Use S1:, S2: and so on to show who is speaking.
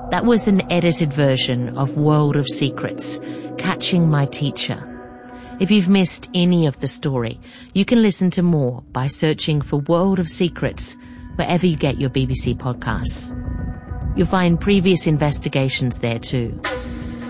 S1: That was an edited version of World of Secrets, Catching My Teacher. If you've missed any of the story, you can listen to more by searching for World of Secrets wherever you get your BBC podcasts. You'll find previous investigations there too.